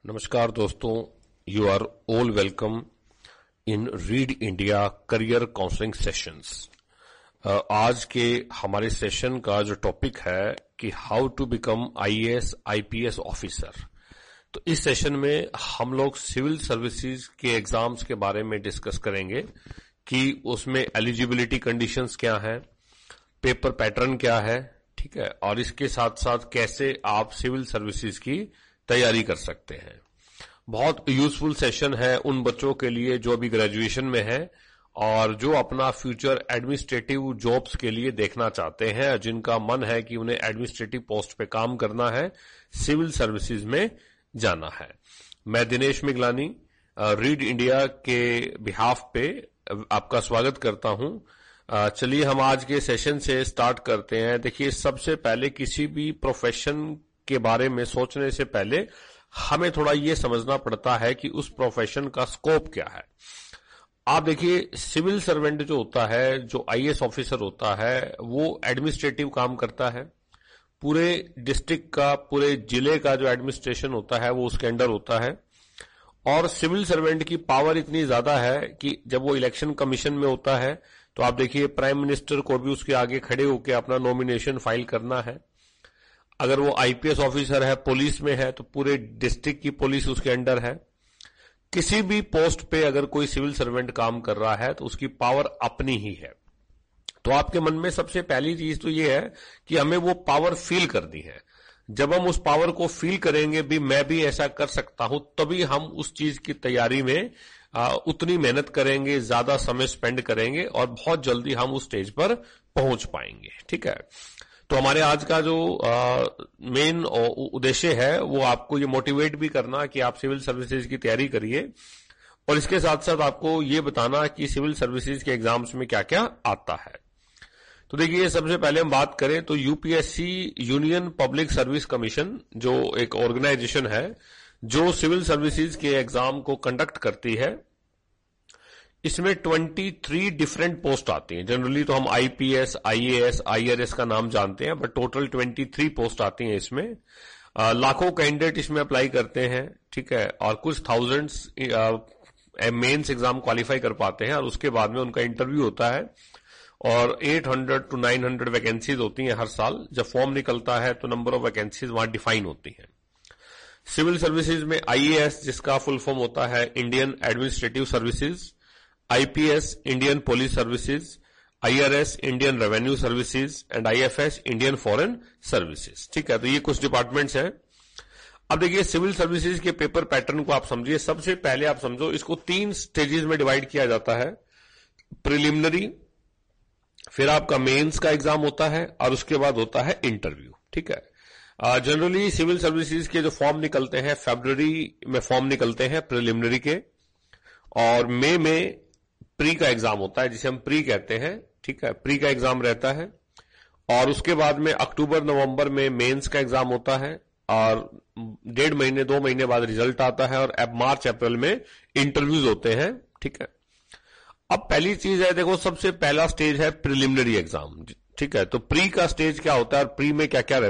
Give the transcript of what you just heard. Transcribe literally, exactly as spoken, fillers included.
नमस्कार दोस्तों, you are all welcome in read India career counselling sessions. आज के हमारे सेशन का जो टॉपिक है कि how to become IAS IPS officer. तो इस सेशन में हम लोग सिविल सर्विसेज के एग्जाम्स के बारे में डिस्कस करेंगे कि उसमें एलिजिबिलिटी कंडीशंस क्या है, पेपर पैटर्न क्या है, ठीक है, और इसके साथ साथ कैसे आप सिविल सर्विसेज की तैयारी कर सकते हैं। बहुत यूजफुल सेशन है उन बच्चों के लिए जो अभी ग्रेजुएशन में है और जो अपना फ्यूचर एडमिनिस्ट्रेटिव जॉब्स के लिए देखना चाहते हैं, जिनका मन है कि उन्हें एडमिनिस्ट्रेटिव पोस्ट पे काम करना है, सिविल सर्विसेज में जाना है। मैं दिनेश मिगलानी रीड इंडिया के बिहाफ पे आपका स्वागत करता हूं। चलिए हम आज के सेशन से स्टार्ट करते हैं। देखिए, सबसे पहले किसी भी प्रोफेशन के बारे में सोचने से पहले हमें थोड़ा ये समझना पड़ता है कि उस प्रोफेशन का स्कोप क्या है। आप देखिए, सिविल सर्वेंट जो होता है, जो आईएएस ऑफिसर होता है, वो एडमिनिस्ट्रेटिव काम करता है। पूरे डिस्ट्रिक्ट का, पूरे जिले का जो एडमिनिस्ट्रेशन होता है वो उसके अंडर होता है। और सिविल सर्वेंट की पावर इतनी ज्यादा है कि जब वो इलेक्शन कमीशन में होता है तो आप देखिए प्राइम मिनिस्टर को भी उसके आगे खड़े होकर अपना नॉमिनेशन फाइल करना है। अगर वो आईपीएस ऑफिसर है, पुलिस में है, तो पूरे डिस्ट्रिक्ट की पुलिस उसके अंडर है। किसी भी पोस्ट पे अगर कोई सिविल सर्वेंट काम कर रहा है तो उसकी पावर अपनी ही है। तो आपके मन में सबसे पहली चीज तो ये है कि हमें वो पावर फील करनी है। जब हम उस पावर को फील करेंगे भी मैं भी ऐसा कर सकता हूं, तभी हम उस चीज की तैयारी में आ, उतनी मेहनत करेंगे, ज्यादा समय स्पेंड करेंगे और बहुत जल्दी हम उस स्टेज पर पहुंच पाएंगे। ठीक है, तो हमारे आज का जो मेन उद्देश्य है वो आपको ये मोटिवेट भी करना कि आप सिविल सर्विसेज की तैयारी करिए, और इसके साथ साथ आपको ये बताना कि सिविल सर्विसेज के एग्जाम्स में क्या क्या आता है। तो देखिए, सबसे पहले हम बात करें तो UPSC union public service commission जो एक ऑर्गेनाइजेशन है जो सिविल सर्विसेज के एग्जाम को कंडक्ट करती है, इसमें तेईस डिफरेंट पोस्ट आती हैं। जनरली तो हम आईपीएस, आईएएस, आईआरएस का नाम जानते हैं, बट टोटल तेईस पोस्ट आती हैं इसमें। आ, लाखों कैंडिडेट इसमें अप्लाई करते हैं, ठीक है, और कुछ थाउजेंड्स मेंस एग्जाम क्वालिफाई कर पाते हैं और उसके बाद में उनका इंटरव्यू होता है। और आठ सौ टू नौ सौ वैकेंसीज होती हैं हर साल। जब फॉर्म निकलता है तो नंबर ऑफ वैकेंसीज वहां डिफाइन होती हैं। सिविल सर्विसेज में आईएएस, जिसका फुल फॉर्म होता है Indian administrative services, IPS Indian police services, IRS Indian revenue services and IFS Indian foreign services. ठीक है, तो ये कुछ डिपार्टमेंट्स हैं। अब देखिए, सिविल सर्विसेज के पेपर पैटर्न को आप समझिए। सबसे पहले आप समझो, इसको तीन स्टेजेस में डिवाइड किया जाता है। प्रिलिमिनरी, फिर आपका मेंस का एग्जाम होता है और उसके बाद होता है इंटरव्यू। ठीक है, जनरली सिविल सर्विसेज के जो फॉर्म निकलते हैं, फरवरी में फॉर्म निकलते हैं प्रिलिमिनरी के, और मई में प्री का एग्जाम होता है जिसे हम प्री कहते हैं। ठीक है, प्री का एग्जाम रहता है, और उसके बाद में अक्टूबर नवंबर में मेंस का एग्जाम होता है, और डेढ़ महीने दो महीने बाद रिजल्ट आता है, और अब मार्च अप्रैल में इंटरव्यूज होते हैं। ठीक है, अब पहली चीज है, देखो, सबसे पहला स्टेज है प्रिलिमिनरी एग्जाम। ठीक है, तो प्री का स्टेज क्या होता है और प्री में क्या क्या रहता है